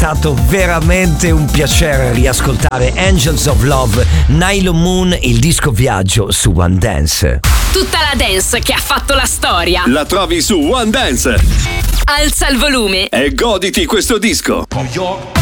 stato veramente un piacere riascoltare Angels of Love, Nylon Moon, il disco viaggio su One Dance. Tutta la dance che ha fatto la storia la trovi su One Dance. Alza il volume e goditi questo disco. New York,